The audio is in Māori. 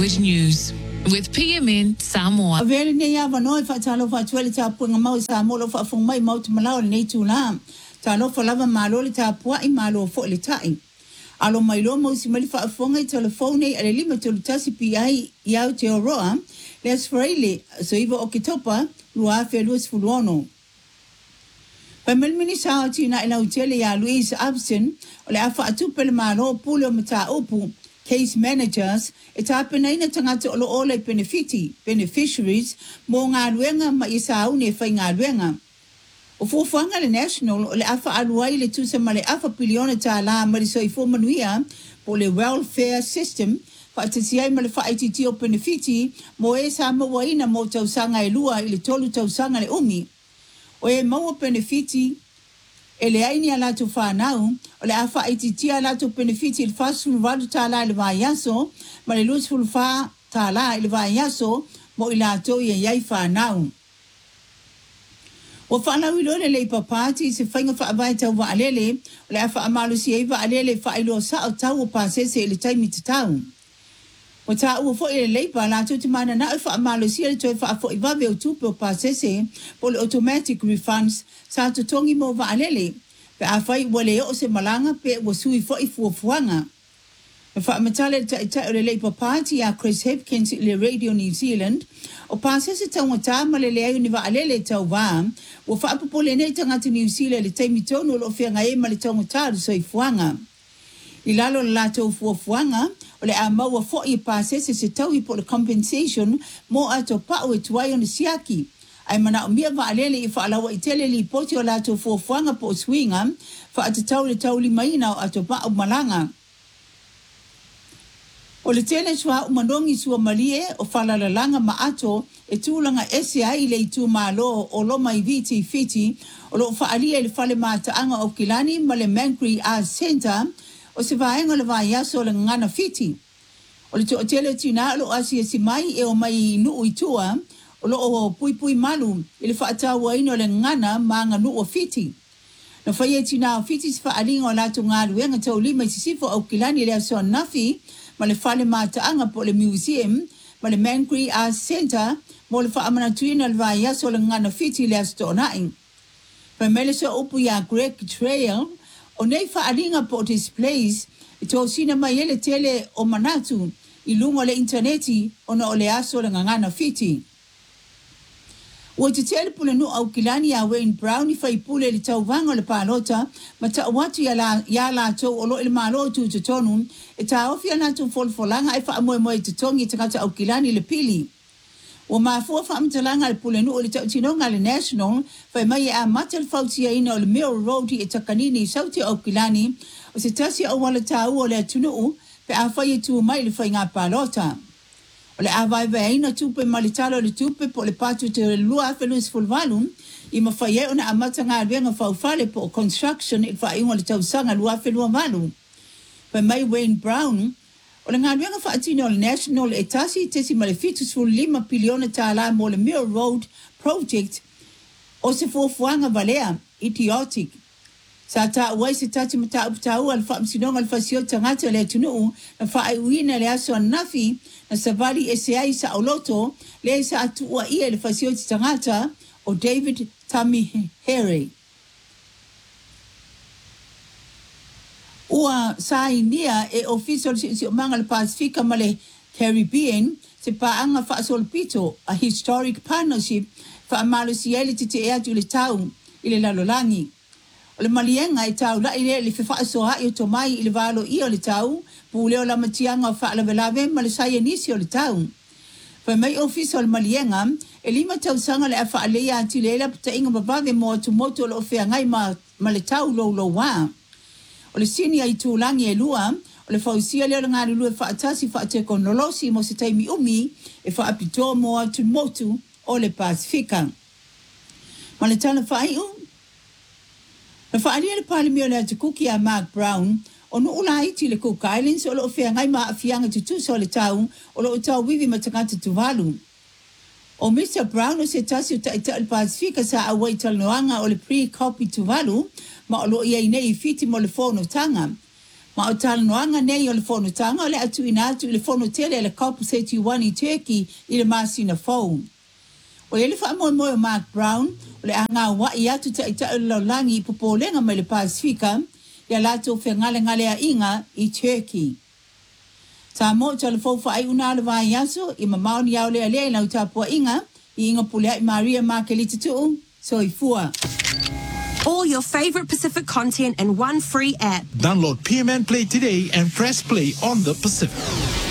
Language News with PMN Samoa. Vele ne ya vano fa talo fa twele ta punga mau Samoa lo fa fung mai mau malao nei tula. Talo fa lava malo le ta pua I malo fo le tai. Alo mai lo mo si mali fa fonga I telefone ale lima tolu tasi PI yau te oroa. Les freile so ivo okitopa lua fe luis fuluono. Pemel sa tina ina utele ya Louise Absen ole afa atupele malo pulo mata upu case managers itapena ina tangata olo ole beneficiaries mo ngā luenga ma isa au ne fai ngā luenga. O fuafanga le national ole afa aluai le tusa ma le afa piliona ta la mariso I manuia po le welfare system fa atasiai ma le fa ITT o benefiti mo e sa mawaina mo tausanga e lua I le tolu tausanga le umi. O e maua benefiti ele aini ala tu whanau, o le afa ITT ala tu benefiti il fasul wadu tala ili vaiaso, ma le lusful fa tala ili vaiaso, mo ila to ye yai whanau. O whanau ilo le Labour Party se whainga whaavai tau wa alele, o le afa amalu si eiva alele wha ilo sa o tau o pasese ili taimi te tau. O ta ua fo ile Labour la tu te mana na e wha amalo si ele toi wha fo I wawe o tupe o pasese po le automatic refunds sa tu tongi mo wa alele. Pe a whai wale o se malanga pe ua sui fo I fuafuanga. E wha amatale ta o le Labour Party a Chris Hipkins le Radio New Zealand o pasese taunga ta ma le leo ni wa alele tau wa ua wha apopole nei tangata New Zealand le taimi tono lo fia nga e ma le taunga ta so I fuanga. I lalo la tau fuafuanga o le a maua fo I pasese se tau I po le compensation mo ato pao e tuai o ni siaki. Ai mana o mia wa alele I whaalawa I tele li poti o la tau fuafuanga po swinga fa ata tau le tau li maina o ato pao malanga. O le tele sua umanongi sua malie o whalalalanga ma ato e tūlanga SCI le I tū malo o loma I viti fiti o lo whaalia le whale mātaanga o Kilani ma le Mangri Arts Centre o se vaenga le vaiaso le ngana fiti. O le tele tina lo asia si mai e o mai nuu I tua o lo o pui malu I le whaatawa ino le ngana ma nga nuu o fiti. Na whaia tina o fiti si whaalinga o lato ngā luenga tau lima I sisifo au Kilani le aso nafi ma le whale mātaanga po le museum ma le Mangri Arts Centre mo le whaamana tuina le vaiaso le ngana fiti le aso tonaing. Pamele so upu ya Greg Trail o nei whaalinga po displays I tō sina mai ele tele o manatu I lungo le interneti o na o le aso le ngangana fiti. Ua te tele pule no au Kilani a Wayne Brown I whaipule le tau vanga le pālota ma ta watu ya la tō o lo il mālotu te tonu e ta ofia natu folfolanga e whaamoe moe te tongi te kata au Kilani le pili. O mafua whaamtalanga le pule no o le tautinonga le national whai mai a matal fautia ina o le Mill Road I takanini I sauti au Kilani o se tasi au wala tau o le atunuu pe a whai tu mai le whai ngā pālota. O le a vai ina tupe malitalo le tupe po le patu te lua felus fulvalum I ma whai e ona amata ngā ruenga whaufale po construction I whai ingo le tausanga lua felua valu. Whai mai Wayne Brown o le ngā ruenga whaatino o le national e tasi tesi ma le fitus ful 5 piliona tāla mo le Mill Road project o se fuafuanga valea idiotic. Sa ta uai se tati mata uptau al whaamsinonga al whasio tangata le tunuu na whaai uina le aso nafi na savali SCI sa oloto le sa atua ia le whasio tangata o David Tamihere. Ua sa inia e official si umanga le Pasifika ma le Caribbean se paanga whaasol pito a historic partnership whaamalo si ele te ea tu le tau I le lalolangi. O le malienga I tau la ile le whaasoha I o tomai I le valo I o le tau pule o la matianga o whaalawelave ma le saia nisi o le tau. Whai mai official malienga e 5 tausanga le a whaalea ati le ela pata inga mabave mo atu moto o le ofea ngai ma le tau lo wā. O le sini ai tūlangi e lua, o le whausia leo le ngāri lua whaatasi whaateko nolosi mo se taimi umi e whaapito mo atu motu o le Pasifika. Ma le tana whaiu, na whaalia le palimio le atu kuki a Mark Brown, o no ula iti le Cook Islands o lo whea ngai maa whianga tutusa o le tau, o lo tau wiwi matangata tuvalu. O Mr. Brown o se tasi o taita le Pasifika sa awai talnoanga o le pre-copy tuvalu, ma o lo ia nei fiti mo le fono tanga. Ma o talanoanga nei o le whanutanga o le atu ina atu i le whanutele le kaupu 31 i Turkey i le masina phone. O le wha moe o Mark Brown, o le anga wa i atu ta ita o laulangi i popolenga mai le Pasifika, ia lato ngale a inga i Turkey. Sa mo telefon fa ai una le vai yaso i mamau ni au le ale lau tapua inga i inga pulea i Maria Markelita tu so i fua. All your favorite Pacific content in one free app. Download PMN Play today and press play on the Pacific.